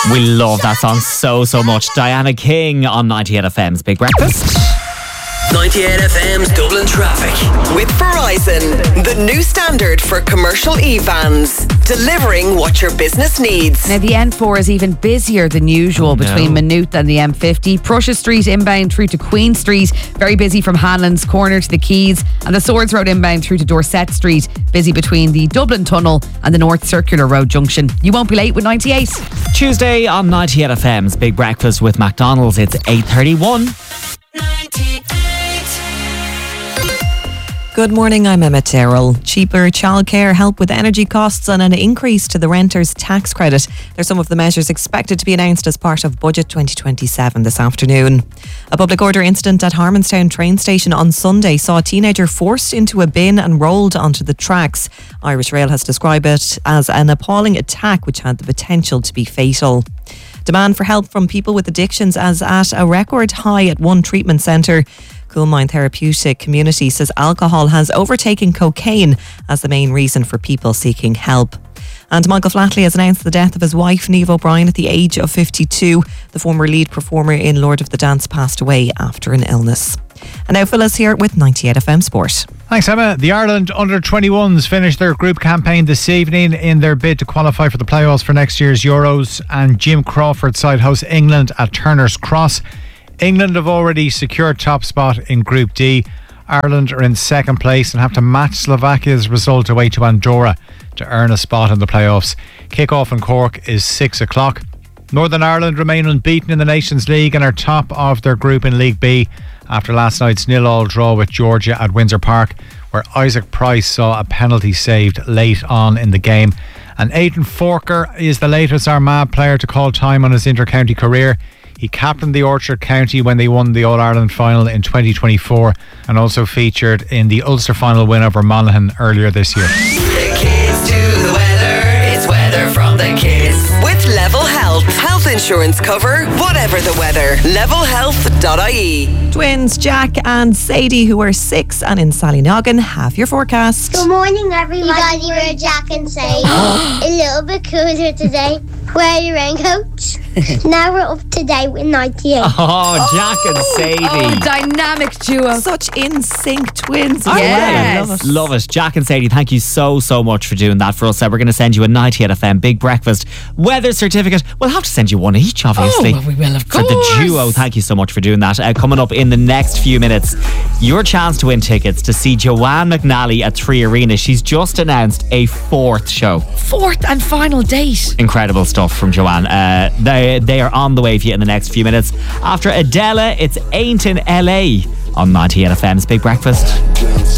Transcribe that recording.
We love that song so much. Diana King on 98 FM's Big Breakfast. 98 FM's Dublin Traffic. With Verizon, the new standard for commercial e-vans, delivering what your business needs. Now the N4 is even busier than usual between Maynooth and the M50. Prussia Street inbound through to Queen Street, very busy from Hanlon's Corner to the Quays, and the Swords Road inbound through to Dorset Street, busy between the Dublin Tunnel and the North Circular Road junction. You won't be late with 98. Tuesday on 98 FM's Big Breakfast with McDonald's. It's 8:31. Good morning, I'm Emma Terrell. Cheaper childcare, help with energy costs and an increase to the renters' tax credit. They're some of the measures expected to be announced as part of Budget 2027 this afternoon. A public order incident at Harmonstown train station on Sunday saw a teenager forced into a bin and rolled onto the tracks. Irish Rail has described it as an appalling attack which had the potential to be fatal. Demand for help from people with addictions is at a record high at one treatment centre. Coolmine Therapeutic Community says alcohol has overtaken cocaine as the main reason for people seeking help. And Michael Flatley has announced the death of his wife, Niamh O'Brien, at the age of 52. The former lead performer in Lord of the Dance passed away after an illness. And now Phyllis here with 98 FM Sport. Thanks, Emma. The Ireland under-21s finished their group campaign this evening in their bid to qualify for the playoffs for next year's Euros, and Jim Crawford's side hosts England at Turner's Cross. England have already secured top spot in Group D. Ireland are in second place and have to match Slovakia's result away to Andorra to earn a spot in the playoffs. Kick-off in Cork is 6 o'clock. Northern Ireland remain unbeaten in the Nations League and are top of their group in League B after last night's 0-0 draw with Georgia at Windsor Park, where Isaac Price saw a penalty saved late on in the game. And Aidan Forker is the latest Armagh player to call time on his inter-county career. He captained the Orchard County when they won the All-Ireland final in 2024 and also featured in the Ulster final win over Monaghan earlier this year. The kids do the weather. It's weather from the kids. With Level Health. Health insurance cover, whatever the weather. levelhealth.ie. Twins Jack and Sadie, who are 6 and in Sallynoggin, have your forecast. Good morning, everybody. We're Jack and Sadie. A little bit cooler today. Wear your raincoats. Now we're up to date with 98. Oh, Jack and Sadie. Dynamic duo. Such in-sync twins. Yes. Love it. Jack and Sadie, thank you so much for doing that for us. We're going to send you a 98 FM Big Breakfast weather certificate. We'll have to send you one each, obviously. Oh, well, we will, of for course. the duo. Thank you so much for doing that. Coming up in the next few minutes, your chance to win tickets to see Joanne McNally at 3 Arena. She's just announced a 4th show. 4th and final date. Incredible stuff from Joanne. They are on the way for you in the next few minutes. After Adela, it's Ain't in LA on 98 FM's Big Breakfast.